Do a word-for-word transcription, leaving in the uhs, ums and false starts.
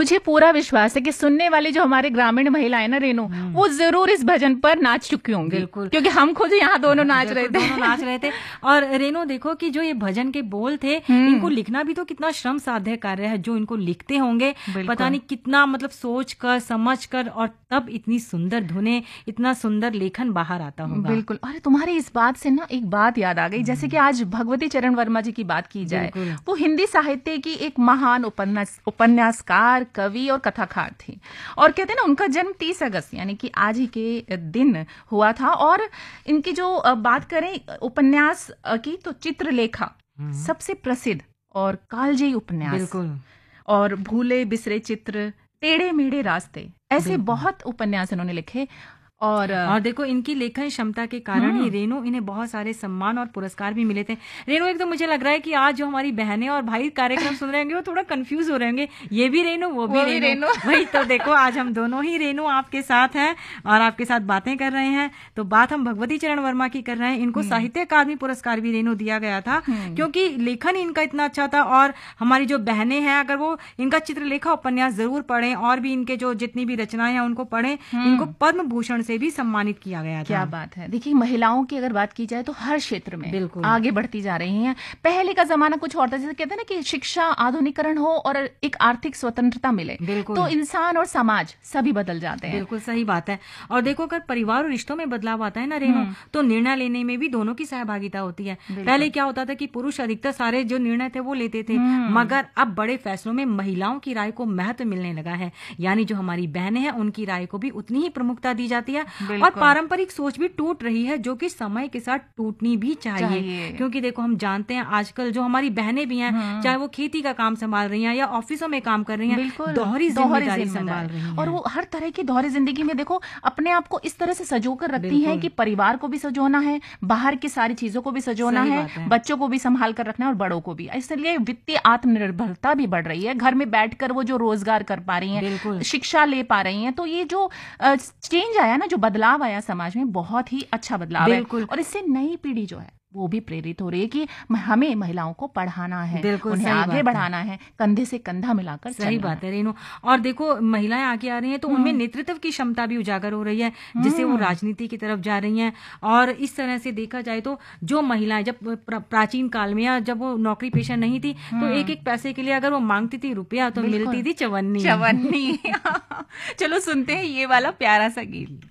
मुझे पूरा विश्वास है कि सुनने वाली जो हमारे ग्रामीण महिलाएं ना रेनू, वो जरूर इस भजन पर नाच चुकी होंगी। बिल्कुल, क्योंकि हम खुद यहाँ दोनों नाच रहे थे दोनों नाच रहे थे। और रेनू देखो कि जो ये भजन के बोल थे, इनको लिखना भी तो कितना श्रम साध्य कार्य है। जो इनको लिखते होंगे पता नहीं कितना मतलब सोच कर समझ कर, और तब इतनी सुंदर धुनें, इतना सुंदर लेखन बाहर आता होगा। बिल्कुल। अरे तुम्हारी इस बात से ना एक बात याद आ गई, जैसे कि आज भगवती चरण वर्मा जी की बात की जाए, वो हिंदी साहित्य की एक महान उपन्यास उपन्यासकार, कवि और कथाकार थी। और कहते हैं ना, उनका जन्म तीस अगस्त यानी कि आज ही के दिन हुआ था। और इनकी जो बात करें उपन्यास की, तो चित्रलेखा सबसे प्रसिद्ध और कालजयी उपन्यास, बिल्कुल, और भूले बिसरे चित्र, टेढ़े मेढ़े रास्ते, ऐसे बहुत उपन्यास इन्होंने लिखे। और और देखो इनकी लेखन क्षमता के कारण ही रेनू इन्हें बहुत सारे सम्मान और पुरस्कार भी मिले थे। रेनू, एक तो मुझे लग रहा है कि आज जो हमारी बहनें और भाई कार्यक्रम सुन रहे होंगे वो थोड़ा कंफ्यूज हो रहे होंगे, ये भी रेनू वो भी, वो भी रेनू, वही तो देखो आज हम दोनों ही रेनू आपके साथ हैं और आपके साथ बातें कर रहे हैं। तो बात हम भगवती चरण वर्मा की कर रहे हैं। इनको साहित्य अकादमी पुरस्कार भी रेनू दिया गया था, क्योंकि लेखन इनका इतना अच्छा था। और हमारी जो बहनें हैं, अगर वो इनका चित्रलेखा उपन्यास जरूर पढ़ें और भी इनके जो जितनी भी रचनाएं हैं उनको पढ़ें। इनको पद्म भूषण से भी सम्मानित किया गया था। क्या बात है। देखिए, महिलाओं की अगर बात की जाए तो हर क्षेत्र में आगे बढ़ती जा रही हैं। पहले का जमाना कुछ और था, जैसे कहते हैं ना कि शिक्षा आधुनिकरण हो और एक आर्थिक स्वतंत्रता मिले, तो इंसान और समाज सभी बदल जाते हैं। बिल्कुल सही बात है। और देखो, अगर परिवार और रिश्तों में बदलाव आता है ना रेनू, तो निर्णय लेने में भी दोनों की सहभागिता होती है। पहले क्या होता था कि पुरुष अधिकतर सारे जो निर्णय थे वो लेते थे, मगर अब बड़े फैसलों में महिलाओं की राय को महत्व मिलने लगा है। यानी जो हमारी बहनें हैं उनकी राय को भी उतनी ही प्रमुखता दी जाती है। और पारंपरिक सोच भी टूट रही है, जो कि समय के साथ टूटनी भी चाहिए, चाहिए। क्योंकि देखो हम जानते हैं आजकल जो हमारी बहनें भी हैं, चाहे वो खेती का काम संभाल रही हैं या ऑफिसों में काम कर रही हैं, दोहरी जिम्मेदारी संभाल रही हैं। और वो हर तरह की दोहरी जिंदगी में देखो अपने आप को इस तरह से सजो कर रखती हैं कि परिवार को भी सजोना है, बाहर की सारी चीजों को भी सजोना है, है, बच्चों को भी संभाल कर रखना है और बड़ों को भी। इसलिए वित्तीय आत्मनिर्भरता भी बढ़ रही है। घर में बैठकर वो जो रोजगार कर पा रही हैं, शिक्षा ले पा रही हैं। तो ये जो चेंज आया ना, जो बदलाव आया समाज में, बहुत ही अच्छा बदलाव है। और इससे नई पीढ़ी जो है वो भी प्रेरित हो रही है कि हमें महिलाओं को पढ़ाना है, उन्हें आगे बढ़ाना है, कंधे से कंधा मिलाकर। सही बात है रेनू। और देखो महिलाएं आगे आ रही हैं तो उनमें नेतृत्व की क्षमता भी उजागर हो रही है, जिससे वो राजनीति की तरफ जा रही हैं। और इस तरह से देखा जाए तो जो महिलाएं जब प्राचीन काल में या जब वो नौकरी पेशा नहीं थी, तो एक एक पैसे के लिए अगर वो मांगती थी रुपया, तो मिलती थी चवन्नी। चवन्नी। चलो सुनते हैं ये वाला प्यारा सा गीत।